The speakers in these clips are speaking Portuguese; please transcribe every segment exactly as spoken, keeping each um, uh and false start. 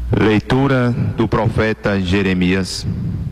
Leitura do profeta Jeremias.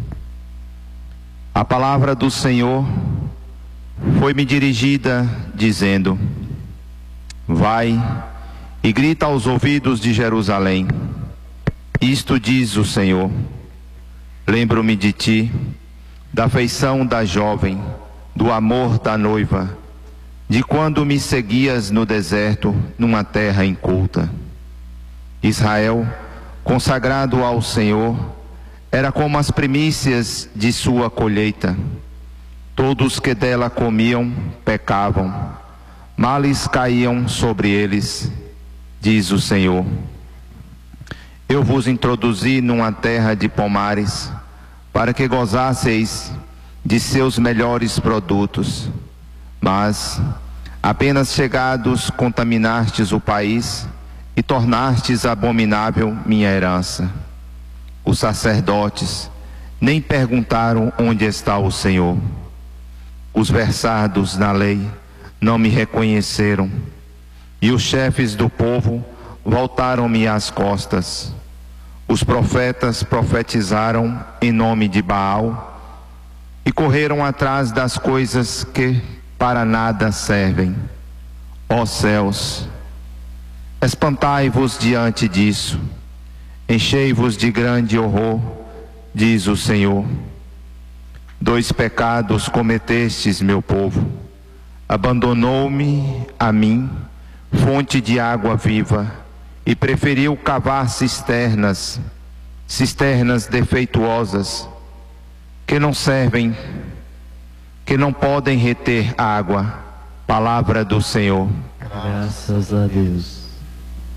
A palavra do Senhor foi-me dirigida, dizendo: Vai e grita aos ouvidos de Jerusalém. Isto diz o Senhor: Lembro-me de ti, da afeição da jovem, do amor da noiva, de quando me seguias no deserto, numa terra inculta. Israel, consagrado ao Senhor, era como as primícias de sua colheita. Todos que dela comiam pecavam, males caíam sobre eles, diz o Senhor. Eu vos introduzi numa terra de pomares, para que gozasseis de seus melhores produtos. Mas, apenas chegados, contaminastes o país e tornastes abominável minha herança. Os sacerdotes nem perguntaram onde está o Senhor. Os versados na lei não me reconheceram, e os chefes do povo voltaram-me as costas. Os profetas profetizaram em nome de Baal e correram atrás das coisas que para nada servem. Ó céus, espantai-vos diante disso, enchei-vos de grande horror, diz o Senhor. Dois pecados cometestes, meu povo. Abandonou-me a mim, fonte de água viva, e preferiu cavar cisternas, cisternas defeituosas, que não servem, que não podem reter água. Palavra do Senhor. Graças a Deus.